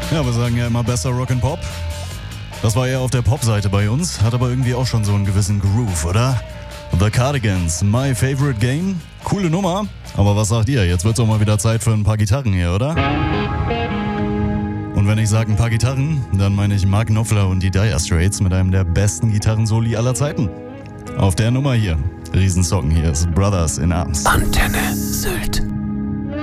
Ja, wir sagen ja immer besser Rock and Pop. Das war eher auf der Pop-Seite bei uns, hat aber irgendwie auch schon so einen gewissen Groove, oder? The Cardigans, My Favorite Game. Coole Nummer, aber was sagt ihr? Jetzt wird's auch mal wieder Zeit für ein paar Gitarren hier, oder? Und wenn ich sage ein paar Gitarren, dann meine ich Mark Knopfler und die Dire Straits mit einem der besten Gitarrensoli aller Zeiten. Auf der Nummer hier, Riesensong, hier ist Brothers in Arms. Antenne Sylt.